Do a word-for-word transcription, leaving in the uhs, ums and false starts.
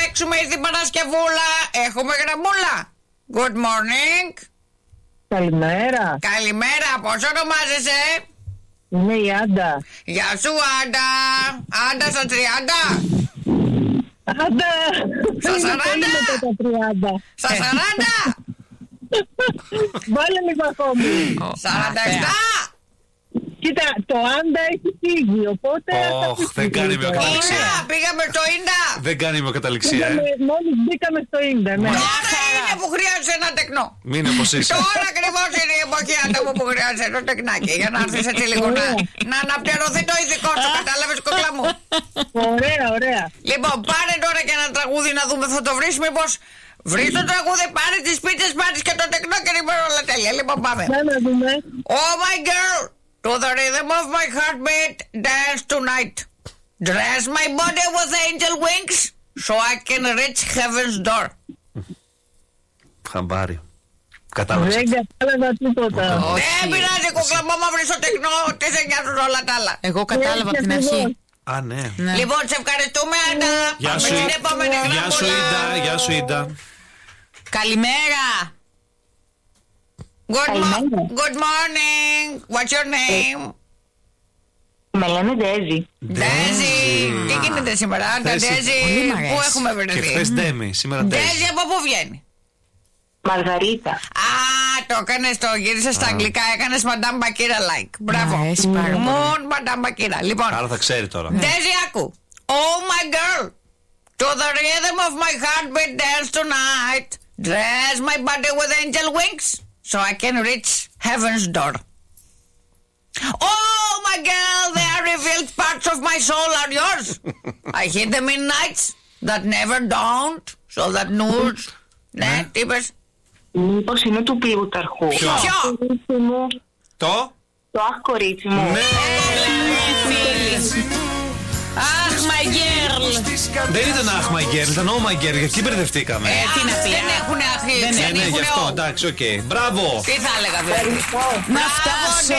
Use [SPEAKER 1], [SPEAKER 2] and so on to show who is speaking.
[SPEAKER 1] παίξουμε ήδη Παρασκευούλα. Έχουμε γραμμούλα. Good morning.
[SPEAKER 2] Καλημέρα.
[SPEAKER 1] Καλημέρα, πώς ονομάζεσαι?
[SPEAKER 2] Είμαι η Άντα.
[SPEAKER 1] Γεια σου Άντα. Άντα στα τριάντα.
[SPEAKER 2] Άντα.
[SPEAKER 1] Στα σαράντα. Στα σαράντα.
[SPEAKER 2] Βάλε λίγο ακόμη.
[SPEAKER 1] Σαράντα επτά.
[SPEAKER 2] Κοίτα, το Άντα έχει φύγει, οπότε...
[SPEAKER 3] Ωχ, δεν κάνει με καταληξία.
[SPEAKER 1] Πήγαμε στο Ίντα.
[SPEAKER 3] Δεν κάνει με καταληξία, ε.
[SPEAKER 2] Μόλις μπήκαμε στο Ίντα, ναι.
[SPEAKER 1] Τώρα είναι που χρειάζεσαι ένα τεκνό.
[SPEAKER 3] Μην είναι όπως είσαι.
[SPEAKER 1] Τώρα ακριβώς είναι η εποχή άτομο που χρειάζεσαι το τεκνάκι. Για να έρθεις έτσι λίγο να, να αναπληρωθεί το ειδικό σου. Κατάλαβες, κοκλά μου?
[SPEAKER 2] Ωραία, ωραία.
[SPEAKER 1] Λοιπόν, πάρε τώρα και ένα τραγούδι να δούμε. Θα το βρεις μήπως? Βρεις το τραγούδι, πάρε τις πίτσες, πάρε και το τεκνό και λοιπόν όλα τέλεια. Λοιπόν, πάμε.
[SPEAKER 2] Να δούμε.
[SPEAKER 1] Oh my girl, to the rhythm of my heartbeat, dance tonight. Dress my body with angel wings, so I can reach heaven's door.
[SPEAKER 3] Χαμπάρι. Κατάλαβες.
[SPEAKER 2] Δεν κατάλαβα τίποτα.
[SPEAKER 1] Δεν πειράζει, κούκλα μου, άμα βρεις το τεκνό, τι σε νοιάζουν όλα τα άλλα.
[SPEAKER 4] Εγώ κατάλαβα από την αρχή.
[SPEAKER 3] Α, ναι.
[SPEAKER 4] Ναι.
[SPEAKER 1] Λοιπόν, σε ευχαριστούμε, Άννα.
[SPEAKER 3] Γεια
[SPEAKER 1] Πάμε
[SPEAKER 3] σου.
[SPEAKER 1] στην επόμενη
[SPEAKER 3] Γεια σου,
[SPEAKER 1] γραμμούλα.
[SPEAKER 3] Ίντα. Γεια σου, Ίντα.
[SPEAKER 4] Καλημέρα.
[SPEAKER 1] Good, mo-
[SPEAKER 2] Καλημέρα.
[SPEAKER 1] good morning. What's your name?
[SPEAKER 2] Με λένε Ντέζι.
[SPEAKER 1] Ντέζι. Τι γίνεται σήμερα, Άντα,
[SPEAKER 3] Θέση.
[SPEAKER 1] Ντέζι?
[SPEAKER 4] Πολύ μ' αρέσει.
[SPEAKER 1] Πού έχουμε
[SPEAKER 3] Και
[SPEAKER 1] βρεθεί?
[SPEAKER 3] χθες Ντέμι, σήμερα Ντέζι.
[SPEAKER 1] Ντέζι, από πού βγαίνει?
[SPEAKER 2] Μαργαρίτα.
[SPEAKER 1] Α, το έκανες, το γύρισες στα αγγλικά, έκανες Madame Bakira like. Μπράβο.
[SPEAKER 4] Μ' αρέσει πάρα πολύ.
[SPEAKER 1] Μουν Madame Bakira. Λοιπόν,
[SPEAKER 3] Άρα θα ξέρει τώρα.
[SPEAKER 1] Ντέζι, άκου. Oh my girl, to the rhythm of my heartbeat dance tonight. Dress my body with angel wings, so I can reach heaven's door. Oh my girl, the unrevealed parts of my soul are yours. I hid them in nights that never dawned, so that news. Ναι, τι είπες?
[SPEAKER 2] Μήπως είναι του Πλούταρχου.
[SPEAKER 3] Ποιο?
[SPEAKER 1] Ποιο?
[SPEAKER 2] Κορίτσι μου.
[SPEAKER 3] Το.
[SPEAKER 2] Το αχ κορίτσι μου.
[SPEAKER 3] Ναι.
[SPEAKER 4] Αχ, my girl.
[SPEAKER 3] Δεν ήταν αχ my girl, ήταν oh my girl. Για εκεί μπερδευτήκαμε.
[SPEAKER 4] Ε, τι να πει,
[SPEAKER 1] Δεν
[SPEAKER 4] α?
[SPEAKER 1] έχουν αρχή,
[SPEAKER 4] Δεν
[SPEAKER 3] Ναι,
[SPEAKER 1] δεν
[SPEAKER 3] ναι, γι'
[SPEAKER 1] έχουν
[SPEAKER 3] αυτό,
[SPEAKER 1] ο.
[SPEAKER 3] εντάξει, οκ. Μπράβο.
[SPEAKER 1] Τι θα έλεγα δηλαδή?
[SPEAKER 4] Να φτάσω